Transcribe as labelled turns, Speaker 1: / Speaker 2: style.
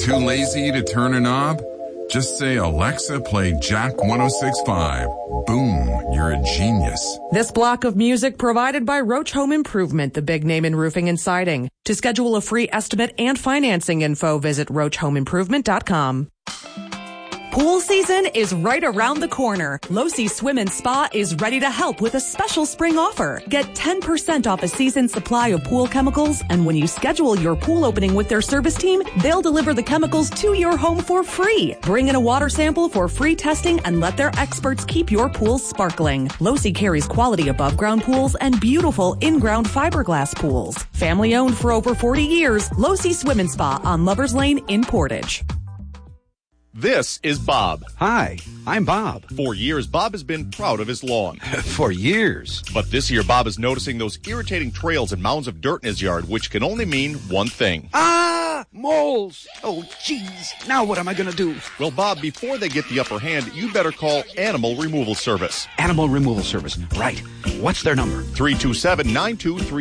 Speaker 1: Too lazy to turn a knob? Just say, Alexa, play Jack 106.5. Boom, you're a genius.
Speaker 2: This block of music provided by Roach Home Improvement, the big name in roofing and siding. To schedule a free estimate and financing info, visit roachhomeimprovement.com. Pool season is right around the corner. Losi Swim and Spa is ready to help with a special spring offer. Get 10% off a season's supply of pool chemicals, and when you schedule your pool opening with their service team, they'll deliver the chemicals to your home for free. Bring in a water sample for free testing and let their experts keep your pool sparkling. Losi carries quality above-ground pools and beautiful in-ground fiberglass pools. Family-owned for over 40 years, Losi Swim and Spa on Lovers Lane in Portage.
Speaker 3: This is Bob.
Speaker 4: Hi, I'm Bob.
Speaker 3: For years, Bob has been proud of his lawn.
Speaker 4: For years.
Speaker 3: But this year, Bob is noticing those irritating trails and mounds of dirt in his yard, which can only mean one thing.
Speaker 4: Ah, moles. Oh, jeez. Now what am I going to do?
Speaker 3: Well, Bob, before they get the upper hand, you better call Animal Removal Service.
Speaker 4: Animal Removal Service. Right. What's their number?
Speaker 3: 327-9233.